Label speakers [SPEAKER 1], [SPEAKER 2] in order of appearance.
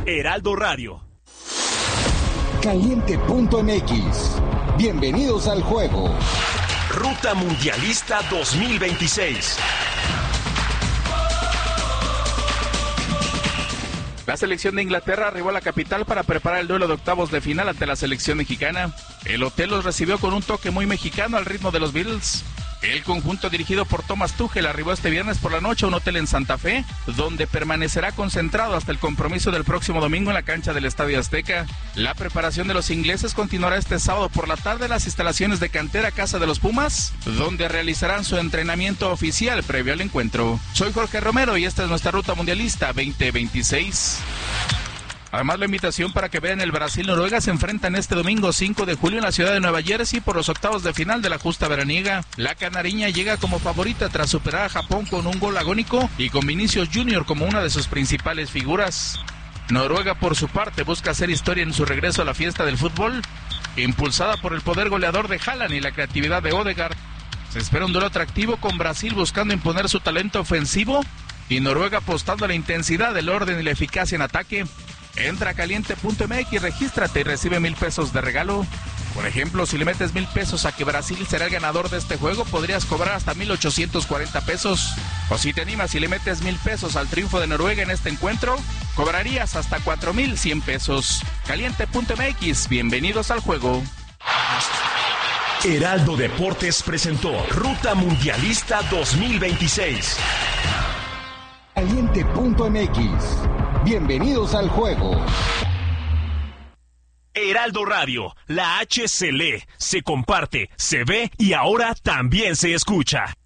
[SPEAKER 1] Heraldo Radio.
[SPEAKER 2] Caliente.mx. Bienvenidos al juego.
[SPEAKER 1] Ruta Mundialista 2026.
[SPEAKER 3] La selección de Inglaterra arribó a la capital para preparar el duelo de octavos de final ante la selección mexicana. El hotel los recibió con un toque muy mexicano al ritmo de los Beatles. El conjunto dirigido por Thomas Tuchel arribó este viernes por la noche a un hotel en Santa Fe, donde permanecerá concentrado hasta el compromiso del próximo domingo en la cancha del Estadio Azteca. La preparación de los ingleses continuará este sábado por la tarde en las instalaciones de cantera Casa de los Pumas, donde realizarán su entrenamiento oficial previo al encuentro. Soy Jorge Romero y esta es nuestra Ruta Mundialista 2026. Además, la invitación para que vean el Brasil-Noruega se enfrentan este domingo 5 de julio en la ciudad de Nueva Jersey por los octavos de final de la justa veraniega. La canariña llega como favorita tras superar a Japón con un gol agónico y con Vinicius Jr. como una de sus principales figuras. Noruega, por su parte, busca hacer historia en su regreso a la fiesta del fútbol, impulsada por el poder goleador de Haaland y la creatividad de Odegaard. Se espera un duelo atractivo con Brasil buscando imponer su talento ofensivo y Noruega apostando a la intensidad, el orden y la eficacia en ataque. Entra a caliente.mx, regístrate y recibe $1,000 de regalo. Por ejemplo, si le metes $1,000 a que Brasil será el ganador de este juego, podrías cobrar hasta $1,840. O si te animas y le metes $1,000 al triunfo de Noruega en este encuentro, cobrarías hasta $4,100. Caliente.mx, bienvenidos al juego.
[SPEAKER 1] Heraldo Deportes presentó Ruta Mundialista 2026.
[SPEAKER 2] Caliente.mx. Bienvenidos al juego.
[SPEAKER 1] Heraldo Radio, la H se lee, se comparte, se ve y ahora también se escucha.